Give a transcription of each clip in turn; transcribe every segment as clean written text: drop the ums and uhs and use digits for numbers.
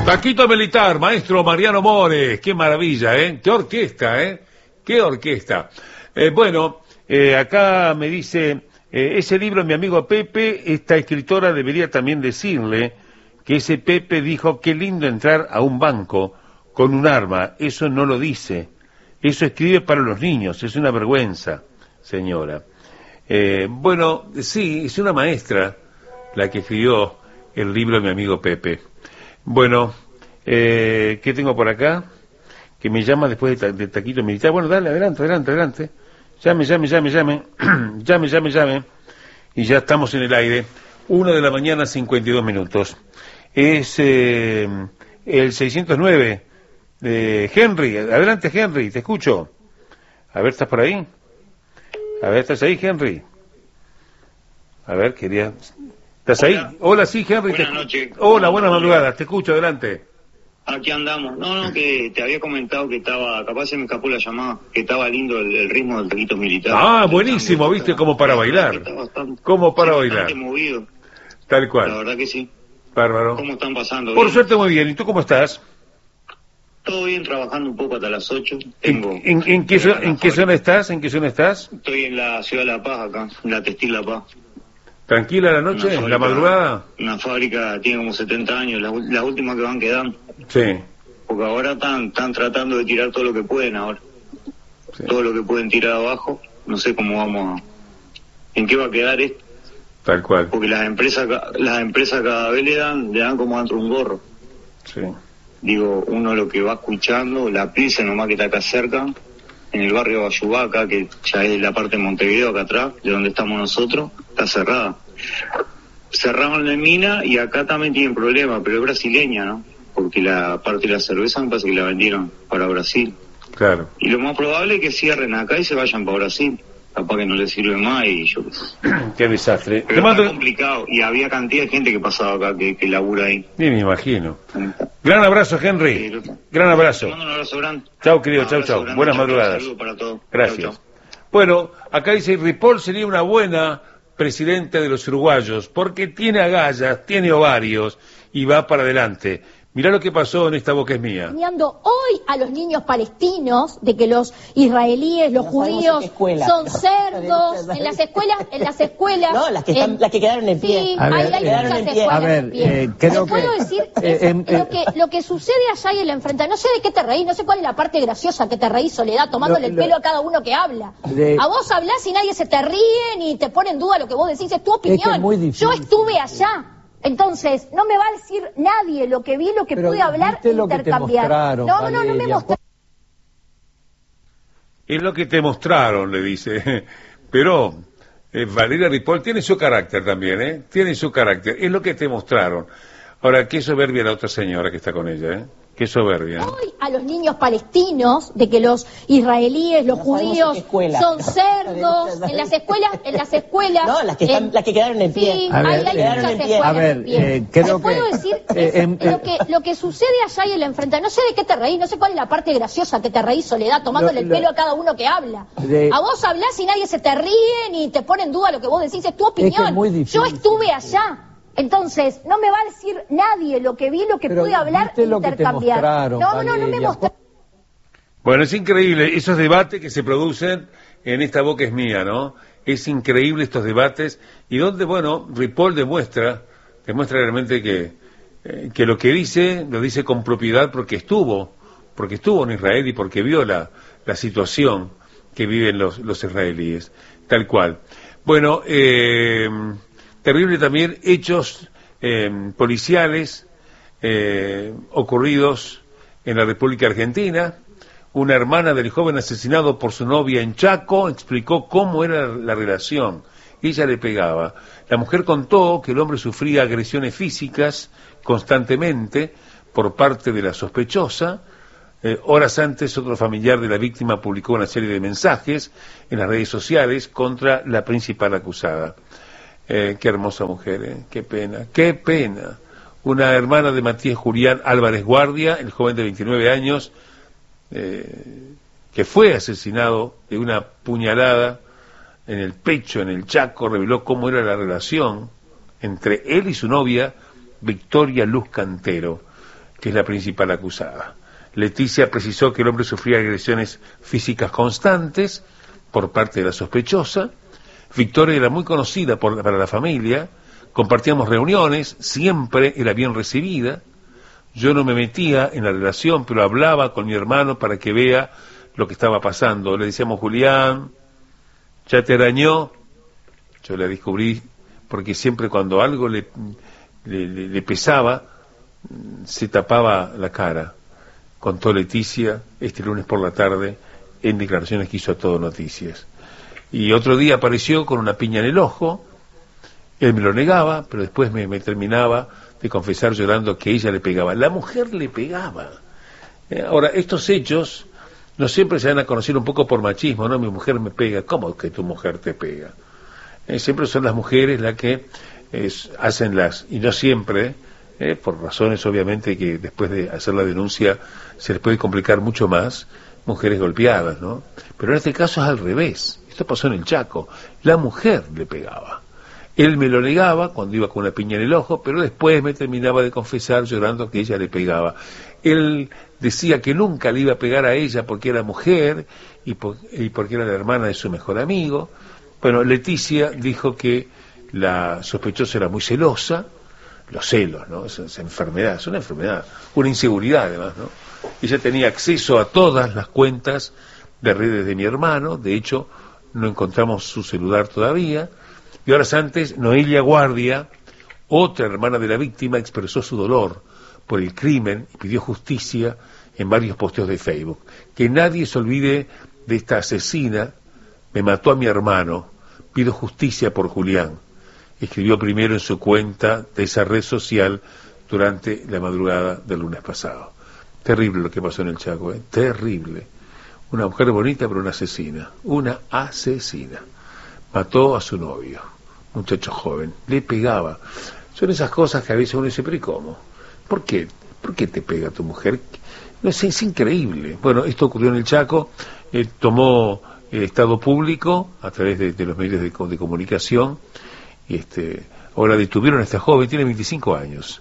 Taquito Militar, maestro Mariano Mores, qué maravilla, ¿eh? Qué orquesta, ¿eh? Qué orquesta. Acá me dice, ese libro, mi amigo Pepe, esta escritora debería también decirle que ese Pepe dijo, qué lindo entrar a un banco con un arma, eso no lo dice, eso escribe para los niños, es una vergüenza, señora. Sí, es una maestra la que escribió el libro de mi amigo Pepe. Bueno, ¿qué tengo por acá? Que me llama después de Taquito Militar. Bueno, dale, adelante. Llame. llame. Y ya estamos en el aire. 1:52 a.m. Es el 609 de Henry. Adelante, Henry, te escucho. A ver, ¿estás por ahí? A ver, ¿estás ahí, Henry? A ver, ¿estás ahí? Hola, sí, Henry. Buenas noches. Hola, buenas madrugadas. Te escucho, adelante. Aquí andamos. No, que te había comentado que estaba, capaz se me escapó la llamada, que estaba lindo el ritmo del Taquito Militar. Ah, buenísimo, viste, como para bailar. Como para bailar. Bastante movido. Tal cual. La verdad que sí. Bárbaro. ¿Cómo están pasando? Por ¿Bien? suerte muy bien. ¿Y tú cómo estás? Todo bien, trabajando un poco hasta las 8. ¿En qué zona estás? ¿En qué zona estás? Estoy en la ciudad de La Paz, acá, en la Textil La Paz. ¿Tranquila la noche? Fábrica, ¿La madrugada? Una fábrica, tiene como 70 años, las últimas que van quedando. Sí. Porque ahora están tratando de tirar todo lo que pueden ahora. Sí. Todo lo que pueden tirar abajo. No sé cómo vamos ¿En qué va a quedar esto? Tal cual. Porque las empresas cada vez le dan como dentro un gorro. Sí. Digo, uno lo que va escuchando, la Pilsen nomás que está acá cerca, en el barrio Bayubaca, que ya es la parte de Montevideo acá atrás, de donde estamos nosotros, está cerrada. Cerraron la mina y acá también tienen problemas, pero es brasileña, ¿no? Porque la parte de la cerveza me parece que la vendieron para Brasil. Claro. Y lo más probable es que cierren acá y se vayan para Brasil. Capaz que no les sirve más y yo qué sé. Qué desastre. Pero está complicado y había cantidad de gente que pasaba acá, que labura ahí. Sí, me imagino. Gran abrazo, Henry. Gran abrazo. Te mando un abrazo grande. Chau, querido, chau. Buenas madrugadas. Un saludo para todos. Gracias. Chau. Bueno, acá dice, Ripoll sería una buena presidenta de los uruguayos, porque tiene agallas, tiene ovarios y va para adelante. Mirá lo que pasó en esta boca es mía. Enseñando hoy a los niños palestinos de que los israelíes, los judíos son cerdos en las escuelas. No, las que quedaron en pie. Sí, A ver, hay muchas escuelas en pie. creo ¿Te puedo decir lo que sucede allá y el enfrentamiento? No sé de qué te reís, no sé cuál es la parte graciosa que te reís, Soledad, tomándole el pelo a cada uno que habla. A vos hablás y nadie se te ríe ni te pone en duda lo que vos decís, es tu opinión. Yo estuve allá. Entonces, no me va a decir nadie lo que vi, lo que pude hablar e intercambiar. No me mostraron. Es lo que te mostraron, le dice. Pero Valeria Ripoll tiene su carácter también, ¿eh? Tiene su carácter. Es lo que te mostraron. Ahora, qué soberbia la otra señora que está con ella, ¿eh? Qué soberbia. Hoy a los niños palestinos de que los israelíes, los judíos son cerdos en las escuelas. No, las que quedaron en pie. Sí, hay muchas escuelas en pie. Creo puedo decir lo que sucede allá y el enfrentamiento. No sé de qué te reís, no sé cuál es la parte graciosa que te reís, Soledad, tomándole el pelo a cada uno que habla. A vos hablás y nadie se te ríe ni te pone en duda lo que vos decís, es tu opinión. Yo estuve allá. Entonces, no me va a decir nadie lo que vi, lo que pude hablar e intercambiar. No me mostraron. Bueno, es increíble esos debates que se producen en esta boca es mía, ¿no? Es increíble estos debates y donde, bueno, Ripoll demuestra realmente que lo que dice, lo dice con propiedad porque estuvo en Israel y porque vio la situación que viven los israelíes, tal cual. Bueno, terrible también hechos policiales ocurridos en la República Argentina. Una hermana del joven asesinado por su novia en Chaco explicó cómo era la relación. Ella le pegaba. La mujer contó que el hombre sufría agresiones físicas constantemente por parte de la sospechosa. Horas antes, otro familiar de la víctima publicó una serie de mensajes en las redes sociales contra la principal acusada. Qué hermosa mujer, qué pena. Una hermana de Matías Julián Álvarez Guardia, el joven de 29 años, que fue asesinado de una puñalada en el pecho, en el Chaco, reveló cómo era la relación entre él y su novia, Victoria Luz Cantero. que es la principal acusada. Leticia precisó que el hombre sufría agresiones físicas constantes por parte de la sospechosa. Victoria era muy conocida para la familia, compartíamos reuniones, siempre era bien recibida. Yo no me metía en la relación, pero hablaba con mi hermano para que vea lo que estaba pasando. Le decíamos, Julián, ¿ya te arañó? Yo la descubrí porque siempre cuando algo le pesaba, se tapaba la cara. Contó Leticia este lunes por la tarde en declaraciones que hizo a Todo Noticias. Y otro día apareció con una piña en el ojo. Él me lo negaba, pero después me terminaba de confesar llorando que ella le pegaba. La mujer le pegaba. Ahora, estos hechos no siempre se van a conocer un poco por machismo, ¿no? Mi mujer me pega. ¿Cómo que tu mujer te pega? Siempre son las mujeres las que hacen y no siempre, por razones obviamente que después de hacer la denuncia se les puede complicar mucho más, mujeres golpeadas, ¿no? Pero en este caso es al revés. Esto pasó en el Chaco. La mujer le pegaba. Él me lo negaba cuando iba con una piña en el ojo, pero después me terminaba de confesar llorando que ella le pegaba. Él decía que nunca le iba a pegar a ella porque era mujer y porque era la hermana de su mejor amigo. Bueno, Leticia dijo que la sospechosa era muy celosa. Los celos, ¿no? Es una enfermedad, una inseguridad además, ¿no? Ella tenía acceso a todas las cuentas de redes de mi hermano, de hecho no encontramos su celular todavía. Y horas antes, Noelia Guardia, otra hermana de la víctima, expresó su dolor por el crimen y pidió justicia en varios posteos de Facebook. Que nadie se olvide de esta asesina, me mató a mi hermano, pido justicia por Julián. Escribió primero en su cuenta de esa red social durante la madrugada del lunes pasado. Terrible lo que pasó en el Chaco, terrible. Una mujer bonita, pero una asesina. Una asesina. Mató a su novio, muchacho joven, le pegaba. Son esas cosas que a veces uno dice, pero ¿y cómo? ¿Por qué? ¿Por qué te pega tu mujer? No sé, es increíble. Bueno, esto ocurrió en el Chaco, tomó estado público a través de los medios de comunicación. Y ahora detuvieron a esta joven, tiene 25 años,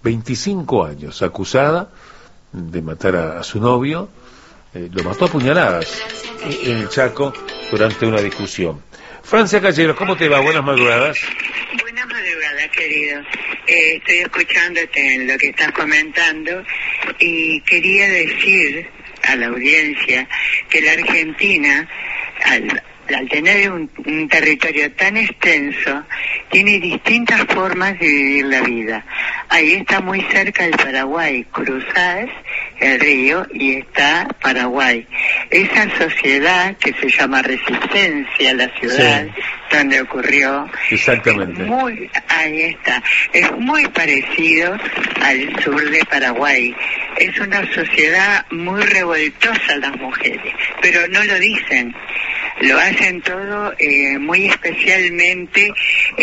acusada de matar a su novio. Lo mató a puñaladas en el Chaco durante una discusión. Francia Calleros, ¿cómo te va? Buenas madrugadas. Buenas madrugadas, querido. Estoy escuchándote en lo que estás comentando y quería decir a la audiencia que la Argentina, al tener un territorio tan extenso, tiene distintas formas de vivir la vida. Ahí está muy cerca el Paraguay, cruzás el río y está Paraguay. Esa sociedad que se llama Resistencia, la ciudad donde ocurrió. Exactamente. Ahí está. Es muy parecido al sur de Paraguay. Es una sociedad muy revoltosa las mujeres, pero no lo dicen. Lo hacen todo muy especialmente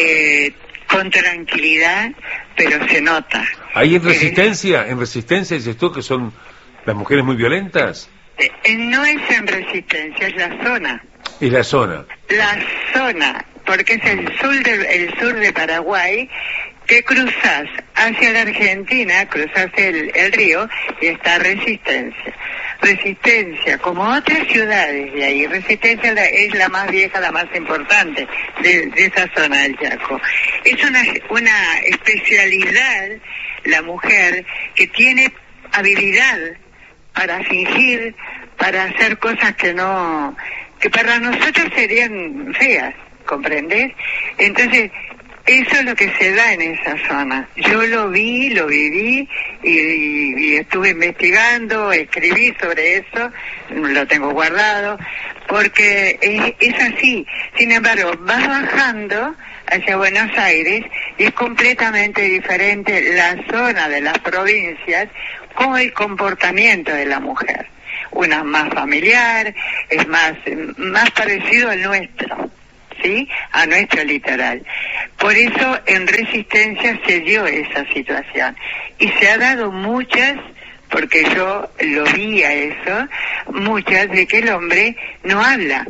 con tranquilidad, pero se nota. ¿Hay en Resistencia dices tú que son las mujeres muy violentas? No es en Resistencia, es la zona. Es la zona. La zona, porque es el sur de Paraguay, que cruzás hacia la Argentina, cruzás el río y está Resistencia. Resistencia, como otras ciudades de ahí, Resistencia es la más vieja, la más importante de esa zona del Chaco. Es una especialidad, la mujer, que tiene habilidad para fingir, para hacer cosas que para nosotros serían feas, ¿comprendés? Entonces, eso es lo que se da en esa zona. Yo lo vi, lo viví y estuve investigando, escribí sobre eso, lo tengo guardado, porque es así. Sin embargo, vas bajando hacia Buenos Aires y es completamente diferente la zona de las provincias con el comportamiento de la mujer. Una más familiar, es más parecido al nuestro, ¿sí? A nuestro litoral. Por eso en Resistencia se dio esa situación. Y se ha dado muchas, porque yo lo vi a eso, muchas de que el hombre no habla.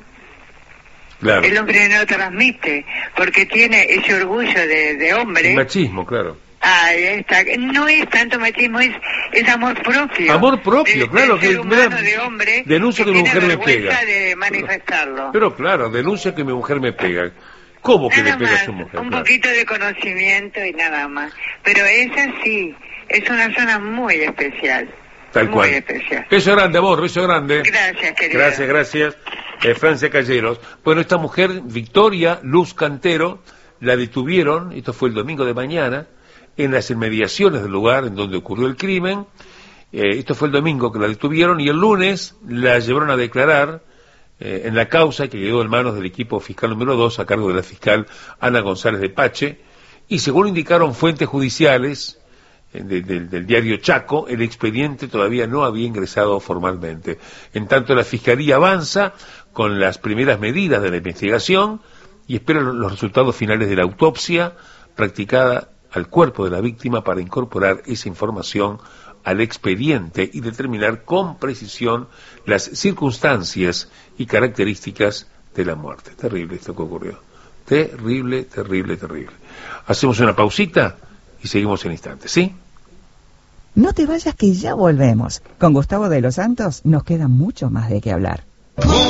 Claro. El hombre no transmite, porque tiene ese orgullo de hombre. El machismo, claro. Ahí está. No es tanto machismo, es amor propio. Amor propio, claro. Ser humano, de hombre, denuncio que mi mujer me pega. De manifestarlo. Pero claro, denuncio que mi mujer me pega. ¿Cómo que nada le pega más, a su mujer? Un claro. poquito de conocimiento y nada más. Pero esa sí, es una zona muy especial. Tal muy cual. especial. Beso grande, amor, beso grande. Gracias, querida. Gracias. Francia Calleros. Bueno, esta mujer, Victoria Luz Cantero, la detuvieron, esto fue el domingo de mañana, en las inmediaciones del lugar en donde ocurrió el crimen. Esto fue el domingo que la detuvieron y el lunes la llevaron a declarar en la causa que quedó en manos del equipo fiscal número 2 a cargo de la fiscal Ana González de Pache, y según indicaron fuentes judiciales del diario Chaco, el expediente todavía no había ingresado formalmente. En tanto, la Fiscalía avanza con las primeras medidas de la investigación y espera los resultados finales de la autopsia practicada al cuerpo de la víctima para incorporar esa información al expediente y determinar con precisión las circunstancias y características de la muerte. Terrible esto que ocurrió. Terrible. Hacemos una pausita y seguimos en instantes, ¿sí? No te vayas que ya volvemos. Con Gustavo de los Santos nos queda mucho más de qué hablar.